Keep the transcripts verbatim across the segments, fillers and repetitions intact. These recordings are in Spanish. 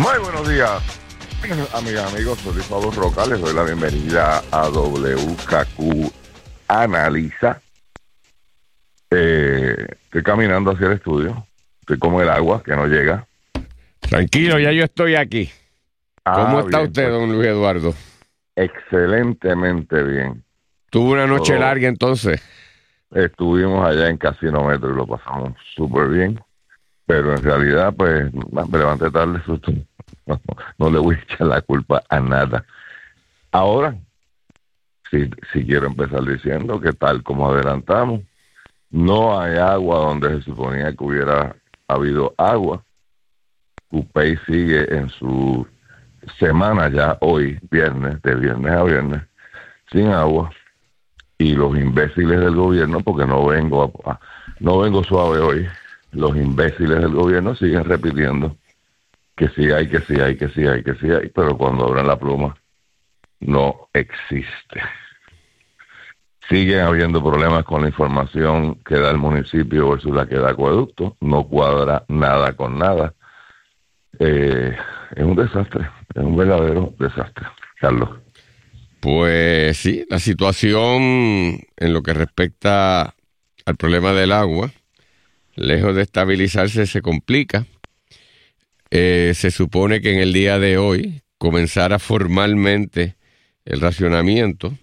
Muy buenos días, amigas, amigos. Soy Pablo Roca. Les doy la bienvenida a W K Q Analiza. Eh, estoy caminando hacia el estudio. Estoy como el agua que no llega. Tranquilo, ya yo estoy aquí. ¿Cómo Ah, está bien, usted, pues, don Luis Eduardo? excelentemente bien. ¿Tuvo una noche Todo- larga entonces? Estuvimos allá en Casino Metro y lo pasamos súper bien. Pero en realidad, pues, me levanté tarde, susto. No, no le voy a echar la culpa a nada. Ahora, si, si quiero empezar diciendo que tal como adelantamos, no hay agua donde se suponía que hubiera habido agua. Cupey sigue en su semana ya hoy, viernes, de viernes a viernes, sin agua. Y los imbéciles del gobierno, porque no vengo a, a- no vengo suave hoy, los imbéciles del gobierno siguen repitiendo que sí hay, que sí hay, que sí hay, que sí hay, pero cuando abren la pluma no existe. Siguen habiendo problemas con la información que da el municipio versus la que da Acueducto, no cuadra nada con nada. Eh, es un desastre, es un verdadero desastre, Carlos. Pues sí, la situación en lo que respecta al problema del agua, lejos de estabilizarse, se complica. Eh, se supone que en el día de hoy comenzara formalmente el racionamiento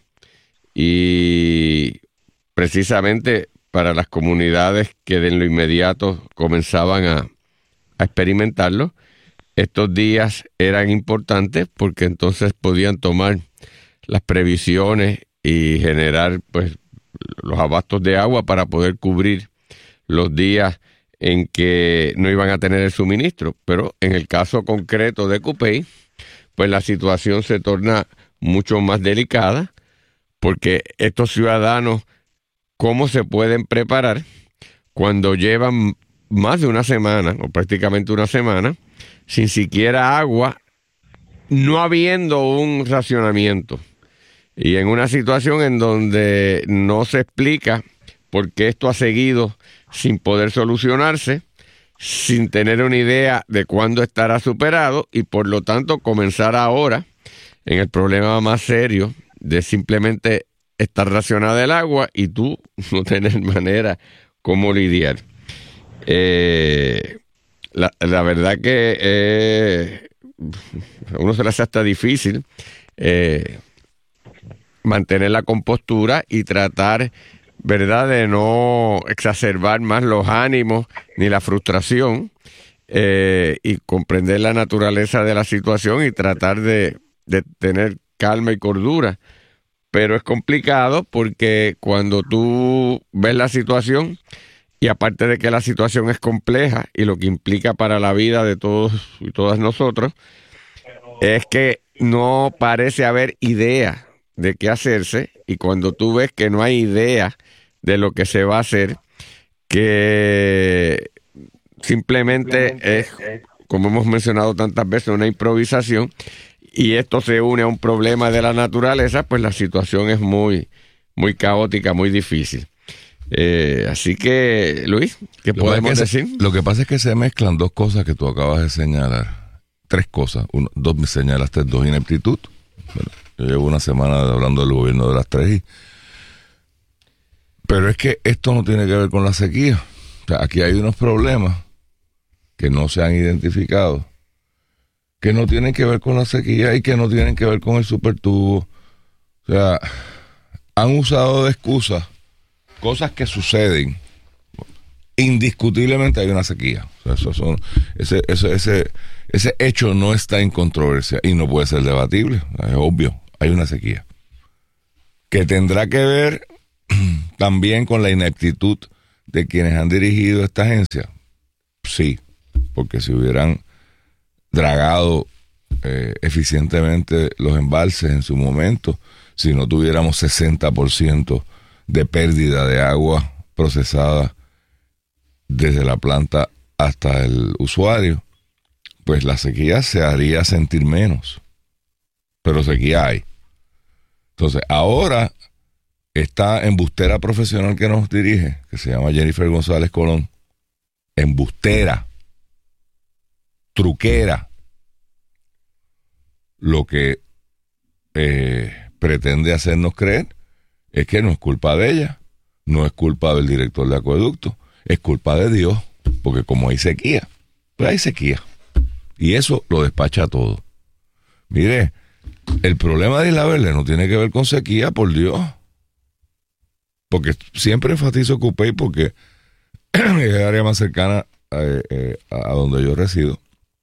y precisamente para las comunidades que de lo inmediato comenzaban a, a experimentarlo, estos días eran importantes porque entonces podían tomar las previsiones y generar pues los abastos de agua para poder cubrir los días en que no iban a tener el suministro. Pero en el caso concreto de Cupey, pues la situación se torna mucho más delicada porque estos ciudadanos, ¿cómo se pueden preparar cuando llevan más de una semana o prácticamente una semana sin siquiera agua, no habiendo un racionamiento? Y en una situación en donde no se explica por qué esto ha seguido sin poder solucionarse, sin tener una idea de cuándo estará superado y por lo tanto comenzar ahora en el problema más serio de simplemente estar racionada el agua y tú no tener manera cómo lidiar. Eh, la, la verdad que eh, a uno se le hace hasta difícil eh, mantener la compostura y tratar, ¿verdad?, de no exacerbar más los ánimos ni la frustración eh, y comprender la naturaleza de la situación y tratar de, de tener calma y cordura. Pero es complicado porque cuando tú ves la situación y aparte de que la situación es compleja y lo que implica para la vida de todos y todas nosotros, es que no parece haber idea de qué hacerse, y cuando tú ves que no hay idea de lo que se va a hacer, que simplemente es, como hemos mencionado tantas veces, una improvisación, y esto se une a un problema de la naturaleza, pues la situación es muy, muy caótica, muy difícil. Eh, así que, Luis, ¿qué Lo podemos que decir? se, lo que pasa es que se mezclan dos cosas que tú acabas de señalar. Tres cosas. Uno, dos, me señalaste dos, ineptitud. Bueno, yo llevo una semana hablando del gobierno de las tres. Y... Pero es que esto no tiene que ver con la sequía. O sea, aquí hay unos problemas que no se han identificado, que no tienen que ver con la sequía y que no tienen que ver con el supertubo. O sea, han usado de excusa cosas que suceden. Indiscutiblemente hay una sequía. O sea, eso son, ese, ese, ese, ese hecho no está en controversia y no puede ser debatible. Es obvio, hay una sequía. Que tendrá que ver también con la ineptitud de quienes han dirigido esta agencia. Sí, porque si hubieran dragado eh, eficientemente los embalses en su momento, si no tuviéramos sesenta por ciento de pérdida de agua procesada desde la planta hasta el usuario, pues la sequía se haría sentir menos. Pero sequía hay. Entonces, ahora esta embustera profesional que nos dirige, que se llama Jennifer González Colón, embustera, truquera, lo que eh, pretende hacernos creer es que no es culpa de ella, no es culpa del director de acueducto, es culpa de Dios, porque como hay sequía, pues hay sequía. Y eso lo despacha todo. Mire, el problema de Isla Verde no tiene que ver con sequía, por Dios. Porque siempre enfatizo Cupey porque es el área más cercana eh, eh, a donde yo resido.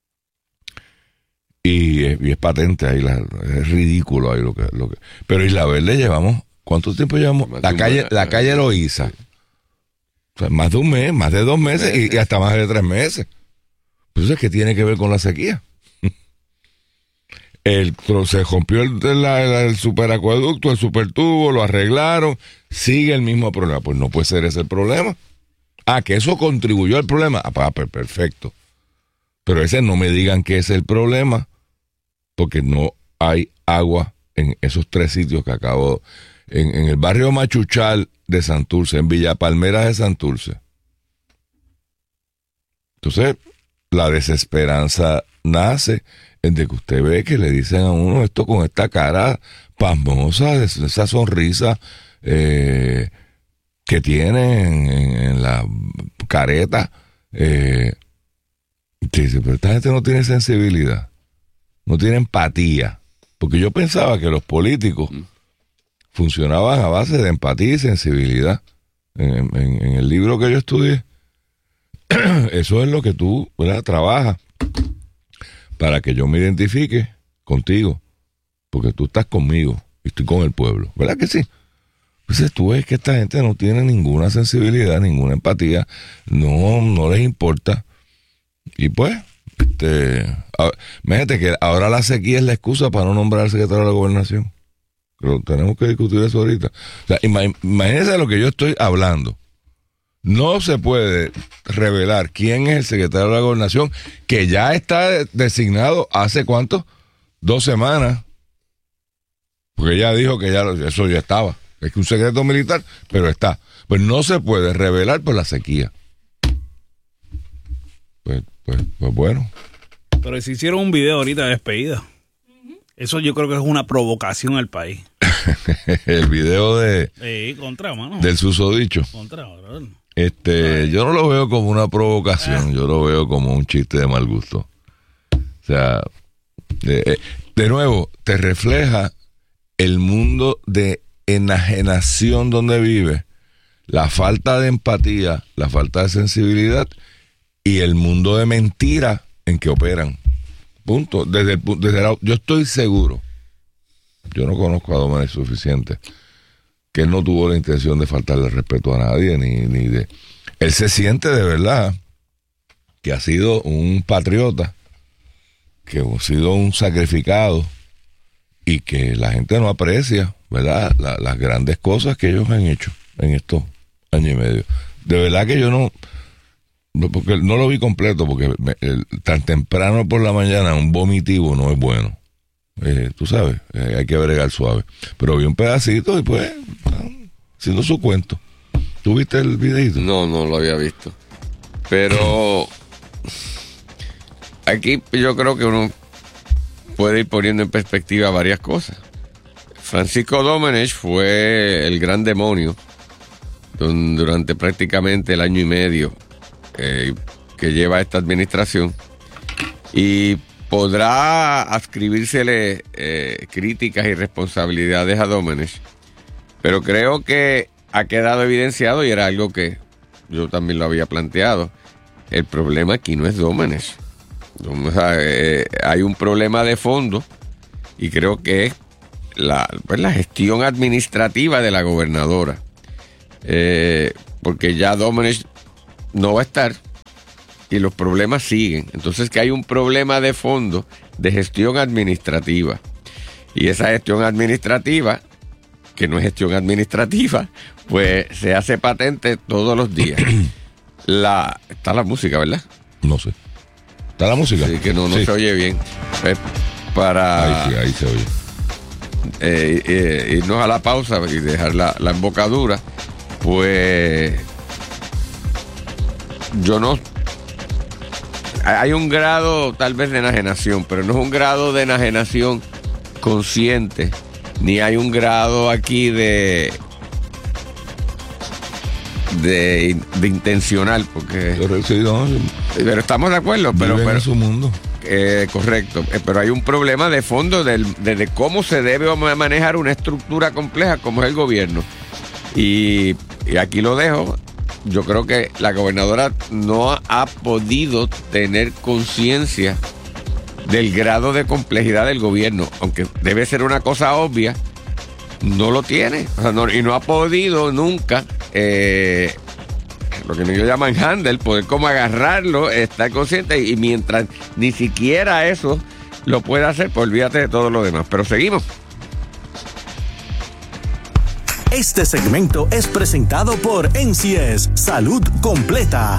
Y es, y es patente ahí, la, es ridículo ahí lo que, lo que... Pero Isla Verde llevamos, ¿cuánto tiempo llevamos? La calle, la calle Loíza. O sea, más de un mes, más de dos meses y, y hasta más de tres meses. Entonces, ¿qué tiene que ver con la sequía? El, se rompió el, el, el superacueducto, el supertubo, lo arreglaron, sigue el mismo problema. Pues no puede ser ese el problema. Ah, que eso contribuyó al problema. Ah, pues perfecto. Pero ese no me digan que es el problema, porque no hay agua en esos tres sitios que acabo, en, en el barrio Machuchal de Santurce, en Villa Palmeras de Santurce. Entonces, la desesperanza nace de que usted ve que le dicen a uno esto con esta cara pasmosa, esa sonrisa eh, que tiene en, en, en la careta. Eh, y dice, pero esta gente no tiene sensibilidad, no tiene empatía. Porque yo pensaba que los políticos mm. funcionaban a base de empatía y sensibilidad. En, en, en el libro que yo estudié, eso es lo que tú, ¿verdad?, trabajas para que yo me identifique contigo, porque tú estás conmigo y estoy con el pueblo, ¿verdad que sí? Entonces tú ves que esta gente no tiene ninguna sensibilidad, ninguna empatía, no, no les importa. Y pues, este, imagínate que ahora la sequía es la excusa para no nombrar al secretario de la Gobernación. Pero tenemos que discutir eso ahorita. O sea, imagínense de lo que yo estoy hablando. No se puede revelar quién es el secretario de la Gobernación, que ya está designado hace ¿cuánto? Dos semanas. Porque ella dijo que ya eso ya estaba. Es que un secreto militar, pero está. Pues no se puede revelar por la sequía. Pues, pues, pues bueno. Pero si hicieron un video ahorita de despedida. Eso yo creo que es una provocación al país. El video de... Sí, contra, mano. Del susodicho. Contra, ¿verdad? Este, Ay. Yo no lo veo como una provocación, ah. yo lo veo como un chiste de mal gusto. O sea, de, de nuevo, te refleja el mundo de enajenación donde vive, la falta de empatía, la falta de sensibilidad y el mundo de mentira en que operan. Punto. Desde el, desde la, yo estoy seguro, yo no conozco a Domenech suficiente, que él no tuvo la intención de faltarle respeto a nadie, ni, ni de... Él se siente de verdad que ha sido un patriota, que ha sido un sacrificado y que la gente no aprecia, ¿verdad?, la, las grandes cosas que ellos han hecho en estos años y medio. De verdad que yo no... porque no lo vi completo, porque me, el, tan temprano por la mañana un vomitivo no es bueno. Eh, tú sabes, eh, hay que bregar suave. Pero vi un pedacito y pues, haciendo su cuento. ¿Tú viste el videito? No, no lo había visto. Pero aquí yo creo que uno puede ir poniendo en perspectiva varias cosas. Francisco Domenech fue el gran demonio durante prácticamente el año y medio eh, que lleva esta administración. Y podrá adscribírsele eh, críticas y responsabilidades a Domenech, pero creo que ha quedado evidenciado, y era algo que yo también lo había planteado, el problema aquí no es Domenech. O sea, eh, hay un problema de fondo, y creo que es la, pues, la gestión administrativa de la gobernadora, eh, porque ya Domenech no va a estar y los problemas siguen. Entonces que hay un problema de fondo de gestión administrativa, y esa gestión administrativa, que no es gestión administrativa, pues se hace patente todos los días. La está la música, ¿verdad? No sé. ¿Está la música? Sí, que no, no sí. se oye bien. Pues para ahí, sí, ahí se oye. Eh, eh, irnos a la pausa y dejar la, la embocadura, pues yo no... hay un grado tal vez de enajenación, pero no es un grado de enajenación consciente, ni hay un grado aquí de de, de intencional, porque Pero, sí, no, pero estamos de acuerdo, pero, viven pero en su mundo. Eh, correcto, eh, pero hay un problema de fondo del, de, de cómo se debe manejar una estructura compleja como es el gobierno. Y, y aquí lo dejo. Yo creo que la gobernadora no ha podido tener conciencia del grado de complejidad del gobierno, aunque debe ser una cosa obvia, no lo tiene. O sea, no, y no ha podido nunca eh, lo que ellos llaman handle, poder como agarrarlo, estar consciente, y mientras ni siquiera eso lo puede hacer, pues olvídate de todo lo demás. Pero seguimos. Este segmento es presentado por N C S Salud Completa.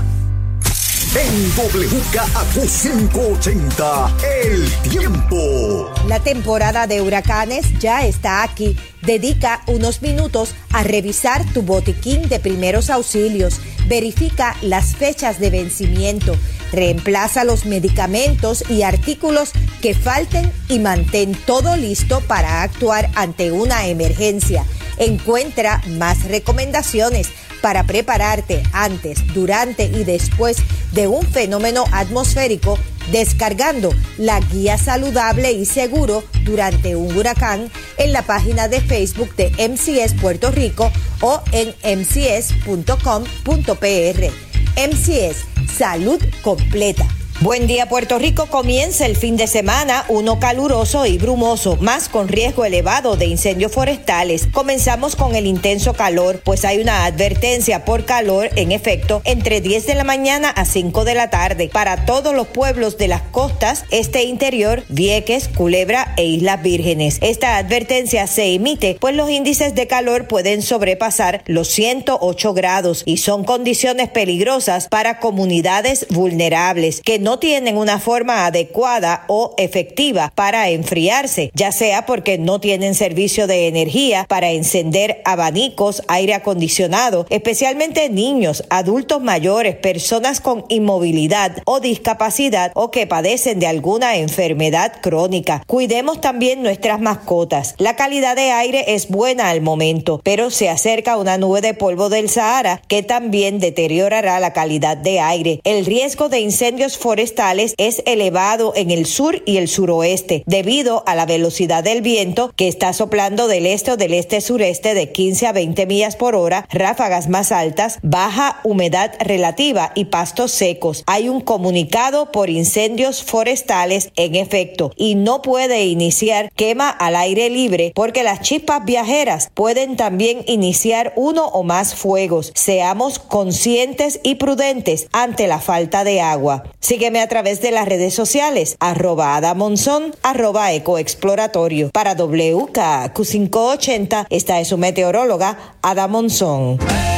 En W K A Q quinientos ochenta, el tiempo. La temporada de huracanes ya está aquí. Dedica unos minutos a revisar tu botiquín de primeros auxilios. Verifica las fechas de vencimiento. Reemplaza los medicamentos y artículos que falten y mantén todo listo para actuar ante una emergencia. Encuentra más recomendaciones para prepararte antes, durante y después de un fenómeno atmosférico, descargando la guía saludable y seguro durante un huracán en la página de Facebook de M C S Puerto Rico o en m c s punto com punto p r. M C S, salud completa. Buen día, Puerto Rico. Comienza el fin de semana, uno caluroso y brumoso, más con riesgo elevado de incendios forestales. Comenzamos con el intenso calor, pues hay una advertencia por calor en efecto entre diez de la mañana a cinco de la tarde para todos los pueblos de las costas, este interior, Vieques, Culebra e Islas Vírgenes. Esta advertencia se emite pues los índices de calor pueden sobrepasar los ciento ocho grados y son condiciones peligrosas para comunidades vulnerables que no tienen una forma adecuada o efectiva para enfriarse, ya sea porque no tienen servicio de energía para encender abanicos, aire acondicionado, especialmente niños, adultos mayores, personas con inmovilidad o discapacidad o que padecen de alguna enfermedad crónica. Cuidemos también nuestras mascotas. La calidad de aire es buena al momento, pero se acerca una nube de polvo del Sahara que también deteriorará la calidad de aire. El riesgo de incendios forestales forestales es elevado en el sur y el suroeste debido a la velocidad del viento que está soplando del este o del este-sureste de quince a veinte millas por hora, ráfagas más altas, baja humedad relativa y pastos secos. Hay un comunicado por incendios forestales en efecto y no puede iniciar quema al aire libre porque las chispas viajeras pueden también iniciar uno o más fuegos. Seamos conscientes y prudentes ante la falta de agua. Sígueme a través de las redes sociales, arroba adamonzón, arroba ecoexploratorio. Para W K Q quinientos ochenta, esta es su meteoróloga, Ada Monzón.